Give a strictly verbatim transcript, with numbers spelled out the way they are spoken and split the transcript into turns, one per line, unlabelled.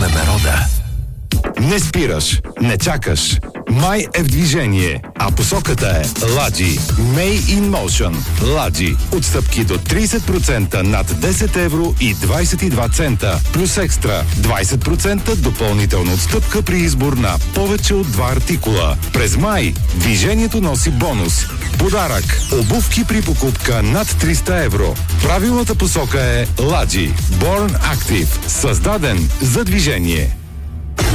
сме народа.
Не спираш, не чакаш. Май е в движение, а посоката е Ладжи. May in Motion. Ладжи. Отстъпки до трийсет процента над десет евро и двайсет и два цента. Плюс екстра двайсет процента допълнителна отстъпка при избор на повече от два артикула. През май движението носи бонус. Подарък. Обувки при покупка над триста евро. Правилната посока е Ладжи. Born Active. Създаден за движение.